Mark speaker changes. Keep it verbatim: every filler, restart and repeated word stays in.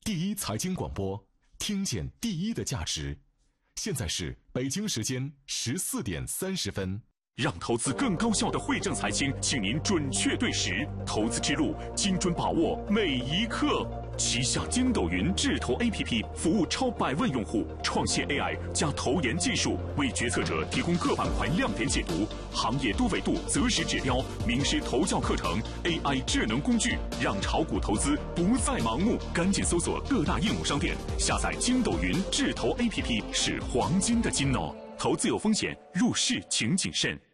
Speaker 1: 第一财经广播，听见第一的价值。现在是北京时间十四点三十分。
Speaker 2: 让投资更高效的惠正财经，请您准确对时，投资之路精准把握每一刻。旗下筋斗云智投 A P P 服务超百万用户，创新 A I 加投研技术，为决策者提供各板块亮点解读、行业多维度择时指标、名师投教课程、A I 智能工具，让炒股投资不再盲目。赶紧搜索各大应用商店，下载筋斗云智投 A P P 是黄金的金哦。投资有风险，入市请谨慎。